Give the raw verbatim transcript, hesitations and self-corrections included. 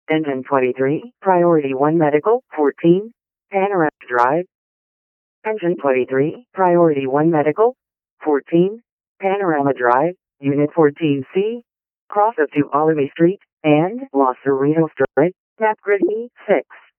Engine twenty-three, Priority one Medical, fourteen, Panorama Drive. Engine twenty-three, Priority one Medical, fourteen, Panorama Drive, Unit fourteen C, cross of two Olivey Street, and Los Cerritos Drive, map grid E six.